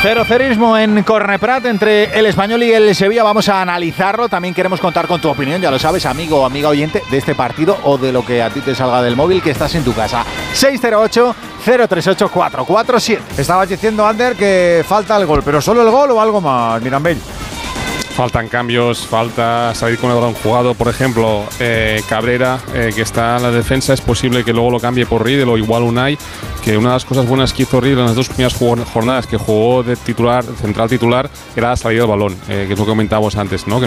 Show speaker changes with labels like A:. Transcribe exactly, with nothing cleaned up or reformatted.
A: Cero cerismo en Corneprat entre el Español y el Sevilla. Vamos a analizarlo. También queremos contar con tu opinión, ya lo sabes, amigo o amiga oyente, de este partido o de lo que a ti te salga del móvil que estás en tu casa. seis cero ocho, cero tres ocho, cuatro cuatro siete.
B: Estabas diciendo, Ander, que falta el gol, pero ¿solo el gol o algo más, Mirambell?
C: Faltan cambios, falta salir con el balón jugado. Por ejemplo, eh, Cabrera, eh, que está en la defensa, es posible que luego lo cambie por Riedel o igual Unai, que una de las cosas buenas que hizo Riedel en las dos primeras jornadas que jugó de titular, de central titular, era la salida del balón, eh, que es lo que comentábamos antes, ¿no? Que